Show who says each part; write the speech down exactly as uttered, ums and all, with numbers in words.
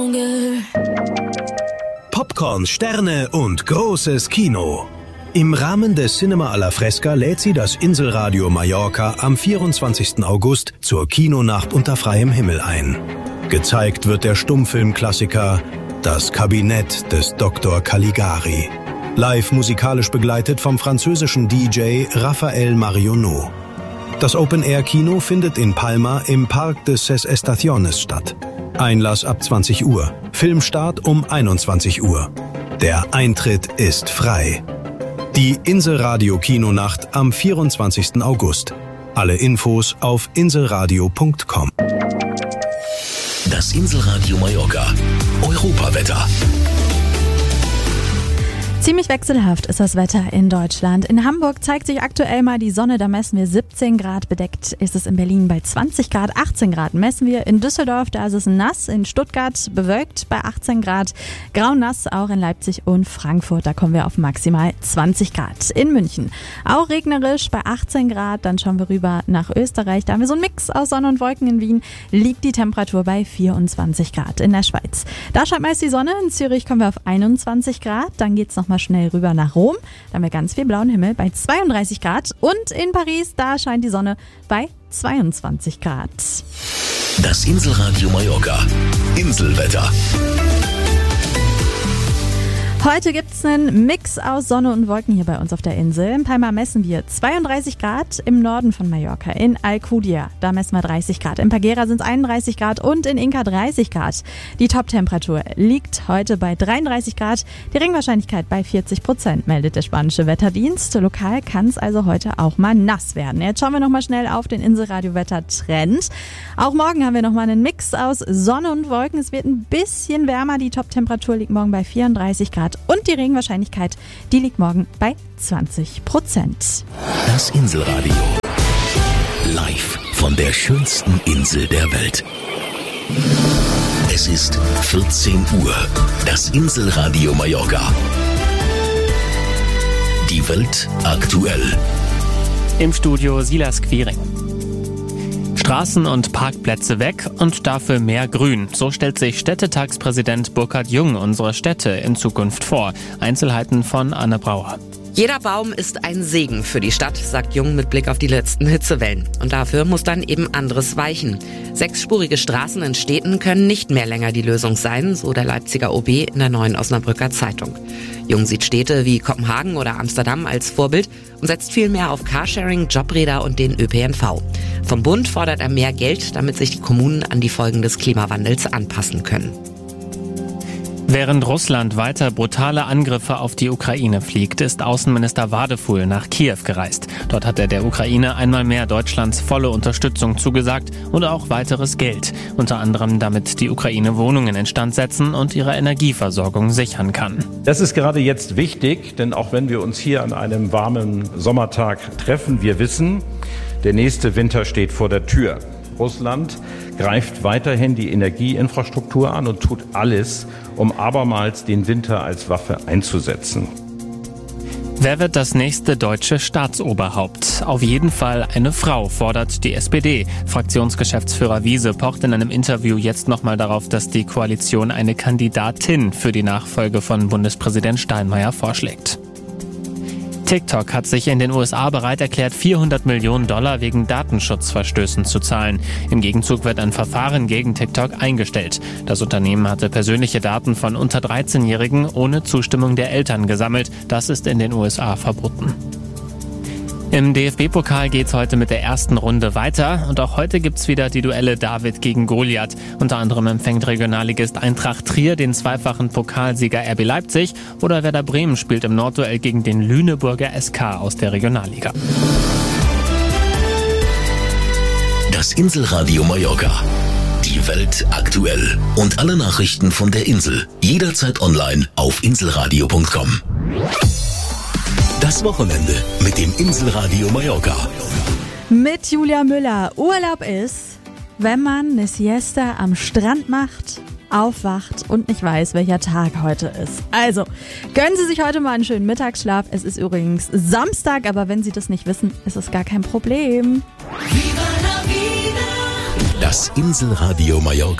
Speaker 1: Popcorn, Sterne und großes Kino. Im Rahmen des Cinema alla Fresca lädt sie das Inselradio Mallorca am vierundzwanzigsten August zur Kinonacht unter freiem Himmel ein. Gezeigt wird der Stummfilmklassiker Das Kabinett des Doktor Caligari. Live musikalisch begleitet vom französischen D J Raphael Marionneau. Das Open-Air-Kino findet in Palma im Parque de Ses Estaciones statt. Einlass ab zwanzig Uhr. Filmstart um einundzwanzig Uhr. Der Eintritt ist frei. Die Inselradio-Kinonacht am vierundzwanzigsten August. Alle Infos auf inselradio punkt com.
Speaker 2: Das Inselradio Mallorca. Europawetter.
Speaker 3: Ziemlich wechselhaft ist das Wetter in Deutschland. In Hamburg zeigt sich aktuell mal die Sonne, da messen wir siebzehn Grad. Bedeckt ist es in Berlin bei zwanzig Grad, achtzehn Grad messen wir in Düsseldorf, da ist es nass. In Stuttgart bewölkt bei achtzehn Grad, grau-nass auch in Leipzig und Frankfurt, da kommen wir auf maximal zwanzig Grad. In München auch regnerisch bei achtzehn Grad, dann schauen wir rüber nach Österreich, da haben wir so einen Mix aus Sonne und Wolken. In Wien liegt die Temperatur bei vierundzwanzig Grad. In der Schweiz, da scheint meist die Sonne, in Zürich kommen wir auf einundzwanzig Grad, dann geht's noch mal schnell rüber nach Rom. Da haben wir ganz viel blauen Himmel bei zweiunddreißig Grad. Und in Paris, da scheint die Sonne bei zweiundzwanzig Grad.
Speaker 2: Das Inselradio Mallorca. Inselwetter.
Speaker 3: Heute gibt's einen Mix aus Sonne und Wolken hier bei uns auf der Insel. In Palma messen wir zweiunddreißig Grad, im Norden von Mallorca, in Alcudia, da messen wir dreißig Grad. In Peguera sind es einunddreißig Grad und in Inca dreißig Grad. Die Top-Temperatur liegt heute bei dreiunddreißig Grad, die Regenwahrscheinlichkeit bei vierzig Prozent, meldet der spanische Wetterdienst. Lokal kann es also heute auch mal nass werden. Jetzt schauen wir nochmal schnell auf den Inselradio-Wetter-Trend. Auch morgen haben wir nochmal einen Mix aus Sonne und Wolken. Es wird ein bisschen wärmer, die Top-Temperatur liegt morgen bei vierunddreißig Grad. Und die Regenwahrscheinlichkeit, die liegt morgen bei zwanzig Prozent.
Speaker 2: Das Inselradio. Live von der schönsten Insel der Welt. Es ist vierzehn Uhr. Das Inselradio Mallorca. Die Welt aktuell.
Speaker 4: Im Studio Silas Quiring. Straßen und Parkplätze weg und dafür mehr Grün. So stellt sich Städtetagspräsident Burkhard Jung unsere Städte in Zukunft vor. Einzelheiten von Anne Brauer.
Speaker 5: Jeder Baum ist ein Segen für die Stadt, sagt Jung mit Blick auf die letzten Hitzewellen. Und dafür muss dann eben anderes weichen. Sechsspurige Straßen in Städten können nicht mehr länger die Lösung sein, so der Leipziger O B in der Neuen Osnabrücker Zeitung. Jung sieht Städte wie Kopenhagen oder Amsterdam als Vorbild und setzt viel mehr auf Carsharing, Jobräder und den Ö P N V. Vom Bund fordert er mehr Geld, damit sich die Kommunen an die Folgen des Klimawandels anpassen können.
Speaker 4: Während Russland weiter brutale Angriffe auf die Ukraine fliegt, ist Außenminister Wadefuhl nach Kiew gereist. Dort hat er der Ukraine einmal mehr Deutschlands volle Unterstützung zugesagt und auch weiteres Geld. Unter anderem, damit die Ukraine Wohnungen instand setzen und ihre Energieversorgung sichern kann.
Speaker 6: Das ist gerade jetzt wichtig, denn auch wenn wir uns hier an einem warmen Sommertag treffen, wir wissen, der nächste Winter steht vor der Tür. Russland greift weiterhin die Energieinfrastruktur an und tut alles, um abermals den Winter als Waffe einzusetzen.
Speaker 4: Wer wird das nächste deutsche Staatsoberhaupt? Auf jeden Fall eine Frau, fordert die S P D. Fraktionsgeschäftsführer Wiese pocht in einem Interview jetzt nochmal darauf, dass die Koalition eine Kandidatin für die Nachfolge von Bundespräsident Steinmeier vorschlägt. TikTok hat sich in den U S A bereit erklärt, vierhundert Millionen Dollar wegen Datenschutzverstößen zu zahlen. Im Gegenzug wird ein Verfahren gegen TikTok eingestellt. Das Unternehmen hatte persönliche Daten von unter dreizehnjährigen ohne Zustimmung der Eltern gesammelt. Das ist in den U S A verboten. Im D F B-Pokal geht's heute mit der ersten Runde weiter und auch heute gibt's wieder die Duelle David gegen Goliath. Unter anderem empfängt Regionalligist Eintracht Trier den zweifachen Pokalsieger R B Leipzig oder Werder Bremen spielt im Nordduell gegen den Lüneburger S K aus der Regionalliga.
Speaker 2: Das Inselradio Mallorca. Die Welt aktuell und alle Nachrichten von der Insel jederzeit online auf inselradio punkt com. Das Wochenende mit dem Inselradio Mallorca.
Speaker 3: Mit Julia Müller. Urlaub ist, wenn man eine Siesta am Strand macht, aufwacht und nicht weiß, welcher Tag heute ist. Also, gönnen Sie sich heute mal einen schönen Mittagsschlaf. Es ist übrigens Samstag, aber wenn Sie das nicht wissen, ist es gar kein Problem.
Speaker 2: Das Inselradio Mallorca.